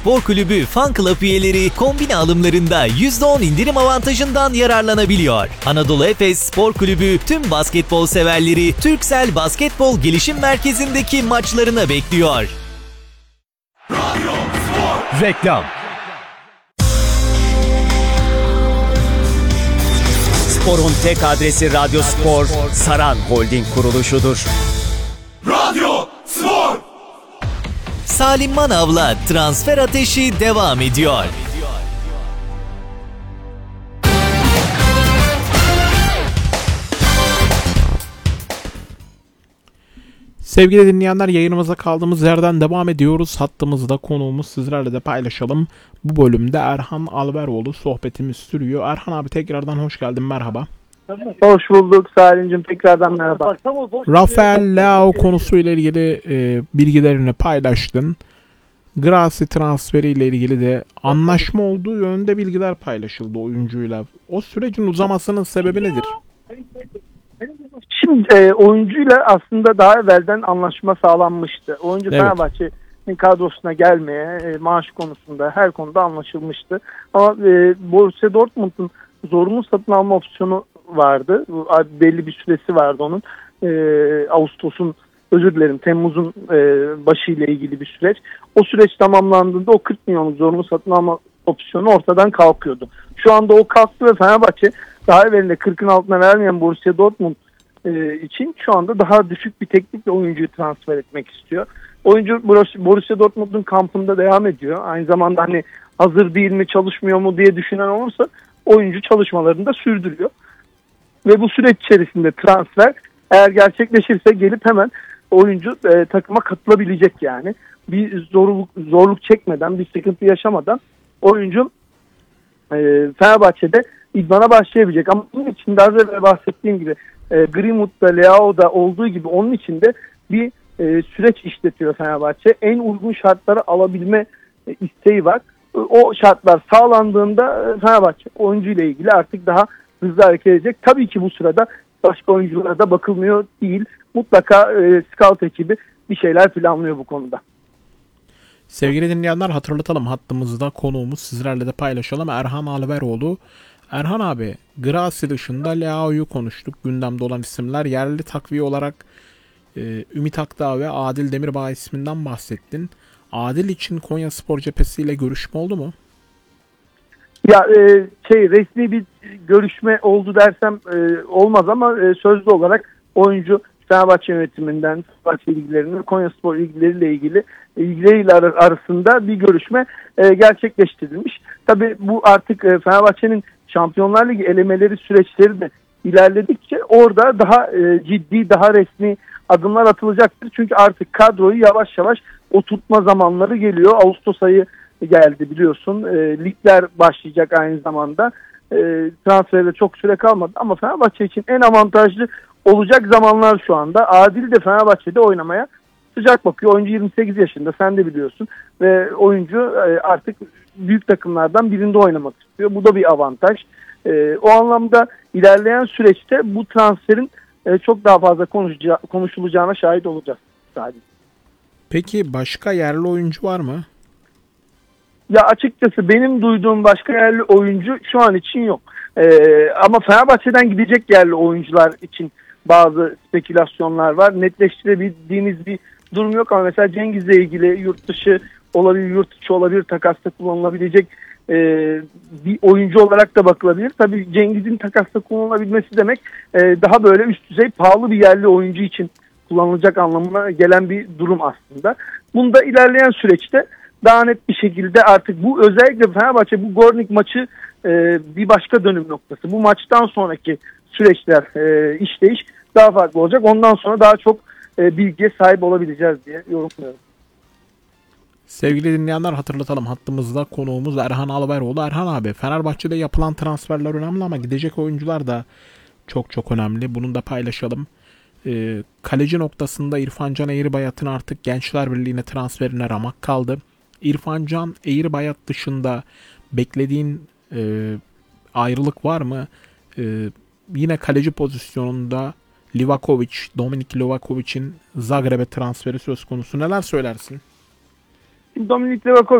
Spor Kulübü Fan Club üyeleri kombine alımlarında %10 indirim avantajından yararlanabiliyor. Anadolu Efes Spor Kulübü tüm basketbol severleri Turkcell Basketbol Gelişim Merkezi'ndeki maçlarına bekliyor. Radyo Spor. Reklam. Spor'un tek adresi Radyo Spor, Saran Holding kuruluşudur. Radyo Spor. Salim Manav'la transfer ateşi devam ediyor. Sevgili dinleyenler, yayınımıza kaldığımız yerden devam ediyoruz. Hattımızda konuğumuz, sizlerle de paylaşalım. Bu bölümde Erhan Alberoğlu, sohbetimiz sürüyor. Erhan abi, tekrardan hoş geldin, merhaba. Hoş bulduk Salim'cim, tekrardan merhaba. Rafael Leao konusuyla ilgili bilgilerini paylaştın. Gracia transferiyle ilgili de anlaşma olduğu yönünde bilgiler paylaşıldı oyuncuyla. O sürecin uzamasının sebebi nedir? Şimdi oyuncuyla aslında daha evvelden anlaşma sağlanmıştı. Oyuncu Evet. Fenerbahçe'nin kadrosuna gelmeye, maaş konusunda, her konuda anlaşılmıştı. Ama Borussia Dortmund'un zorunlu satın alma opsiyonu vardı. Belli bir süresi vardı onun. Temmuz'un başıyla ilgili bir süreç. O süreç tamamlandığında o 40 milyonluk zorunlu satın alma opsiyonu ortadan kalkıyordu. Şu anda o kalktı ve Fenerbahçe daha evvelinde 40'ın altına vermeyen Borussia Dortmund için şu anda daha düşük bir teknikle oyuncuyu transfer etmek istiyor. Oyuncu Borussia Dortmund'un kampında devam ediyor. Aynı zamanda hani hazır değil mi, çalışmıyor mu diye düşünen olursa oyuncu çalışmalarını da sürdürüyor. Ve bu süreç içerisinde transfer eğer gerçekleşirse gelip hemen oyuncu takıma katılabilecek yani. Bir zorluk çekmeden, bir sıkıntı yaşamadan oyuncu Fenerbahçe'de idmana başlayabilecek. Ama bunun için de az evvel bahsettiğim gibi Greenwood'da, Leao'da olduğu gibi onun için de bir süreç işletiyor Fenerbahçe. En uygun şartları alabilme isteği var. O şartlar sağlandığında Fenerbahçe oyuncuyla ilgili artık daha hızlı hareket edecek. Tabii ki bu sırada başka oyunculara da bakılmıyor değil. Mutlaka scout ekibi bir şeyler planlıyor bu konuda. Sevgili dinleyenler, hatırlatalım, hattımızda konuğumuz, sizlerle de paylaşalım, Erhan Alberoğlu. Erhan abi, Gracia dışında Leao'yu konuştuk. Gündemde olan isimler, yerli takviye olarak Ümit Akdağ ve Adil Demirbağ isminden bahsettin. Adil için Konyaspor cephesiyle görüşme oldu mu? Ya resmi bir görüşme oldu dersem olmaz ama sözlü olarak oyuncu Fenerbahçe yönetiminden, Fenerbahçe ilgilerinin Konyaspor ilgileriyle arasında bir görüşme gerçekleştirilmiş. Tabii bu artık Fenerbahçe'nin Şampiyonlar Ligi elemeleri süreçleri de ilerledikçe orada daha ciddi, daha resmi adımlar atılacaktır. Çünkü artık kadroyu yavaş yavaş oturtma zamanları geliyor. Ağustos ayı geldi biliyorsun. Ligler başlayacak aynı zamanda. Transferde çok süre kalmadı ama Fenerbahçe için en avantajlı olacak zamanlar şu anda. Adil de Fenerbahçe'de oynamaya sıcak bakıyor. Oyuncu 28 yaşında, sen de biliyorsun. Ve oyuncu artık büyük takımlardan birinde oynamak istiyor. Bu da bir avantaj. O anlamda ilerleyen süreçte bu transferin çok daha fazla konuşulacağına şahit olacağız sadece. Peki başka yerli oyuncu var mı? Ya açıkçası benim duyduğum başka yerli oyuncu şu an için yok. Ama Fenerbahçe'den gidecek yerli oyuncular için bazı spekülasyonlar var. Netleştirebildiğimiz bir durum yok ama mesela Cengiz'le ilgili yurt dışı olabilir, yurt içi olabilir, takasta kullanılabilecek bir oyuncu olarak da bakılabilir. Tabii Cengiz'in takasta kullanılabilmesi demek daha böyle üst düzey pahalı bir yerli oyuncu için kullanılacak anlamına gelen bir durum aslında. Bunda ilerleyen süreçte daha net bir şekilde artık bu, özellikle Fenerbahçe bu Gornik maçı bir başka dönüm noktası. Bu maçtan sonraki süreçler, işleyiş daha farklı olacak. Ondan sonra daha çok bilgiye sahip olabileceğiz diye yorumluyorum. Sevgili dinleyenler, hatırlatalım, hattımızda konuğumuz Erhan Alberoğlu. Erhan abi, Fenerbahçe'de yapılan transferler önemli ama gidecek oyuncular da çok çok önemli. Bunu da paylaşalım. Kaleci noktasında İrfan Can Eğribayat'ın artık Gençler Birliği'ne transferine ramak kaldı. İrfan Can Eğribayat dışında beklediğin ayrılık var mı? Yine kaleci pozisyonunda Dominik Livakovic'in Zagreb'e transferi söz konusu. Neler söylersin? Dominik Livakovic